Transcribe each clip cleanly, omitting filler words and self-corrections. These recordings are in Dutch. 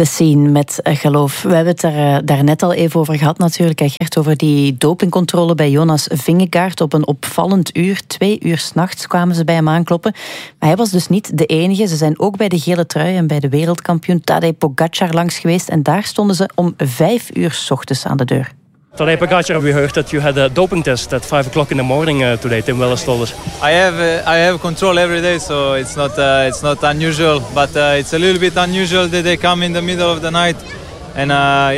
De Scene met Geloof. We hebben het er daarnet al even over gehad natuurlijk, Gert, over die dopingcontrole bij Jonas Vingegaard. Op een opvallend uur, 2 uur 's nachts kwamen ze bij hem aankloppen. Maar hij was dus niet de enige. Ze zijn ook bij de gele trui en bij de wereldkampioen Tadej Pogačar langs geweest. En daar stonden ze om 5 uur 's ochtends aan de deur. Tadej Pogačar, we heard that you had a doping test at 5 o'clock in the morning today. Tim Welles told us. I have control every day, so it's not unusual. But it's a little bit unusual that they come in the middle of the night, and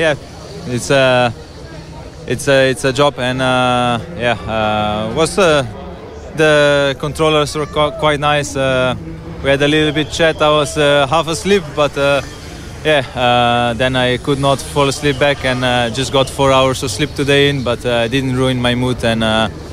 it's a job. And the controllers were quite nice. We had a little bit chat. I was half asleep, but. Then I could not fall asleep back and just got 4 hours of sleep today in, but didn't ruin my mood and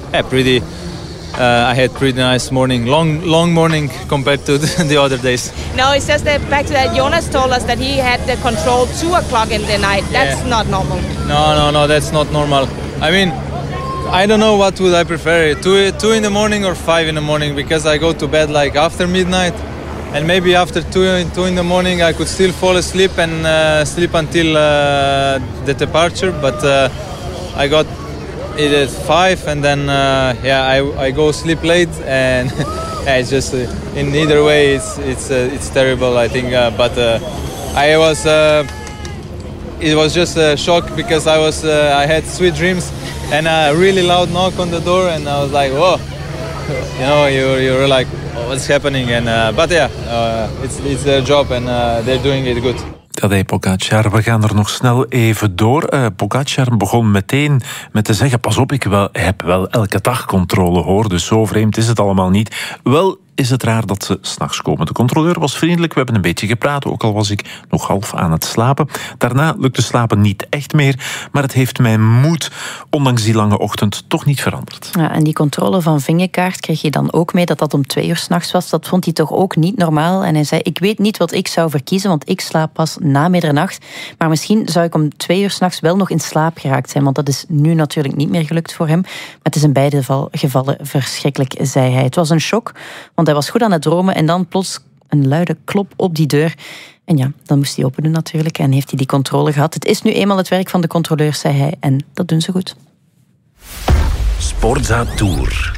I had pretty nice morning, long morning compared to the other days. No, it's just that back to that. Jonas told us that he had the control 2 o'clock in the night. That's not normal. No, that's not normal. I mean, I don't know what would I prefer, 2 in the morning or 5 in the morning, because I go to bed like after midnight. And maybe after 2 in the morning I could still fall asleep and sleep until the departure. But I got it at 5 and then I go sleep late and it's just in either way it's terrible I think. But it was just a shock because I had sweet dreams and a really loud knock on the door and I was like, whoa, you're like, what's happening? And it's their job and they're doing it good. Tadej Pogačar, we gaan er nog snel even door. Pogačar begon meteen met te zeggen, pas op, ik heb wel elke dag controle hoor, dus zo vreemd is het allemaal niet. Wel is het raar dat ze 's nachts komen. De controleur was vriendelijk, we hebben een beetje gepraat, ook al was ik nog half aan het slapen. Daarna lukte slapen niet echt meer, maar het heeft mijn moed, ondanks die lange ochtend, toch niet veranderd. Ja, en die controle van Vingegaard kreeg je dan ook mee, dat om 2 uur 's nachts was. Dat vond hij toch ook niet normaal. En hij zei, ik weet niet wat ik zou verkiezen, want ik slaap pas na middernacht. Maar misschien zou ik om 2 uur 's nachts wel nog in slaap geraakt zijn, want dat is nu natuurlijk niet meer gelukt voor hem. Maar het is in beide gevallen verschrikkelijk, zei hij. Het was een shock, want hij was goed aan het dromen en dan plots een luide klop op die deur. En ja, dan moest hij open doen natuurlijk en heeft hij die controle gehad. Het is nu eenmaal het werk van de controleurs, zei hij, en dat doen ze goed. Sportza Tour.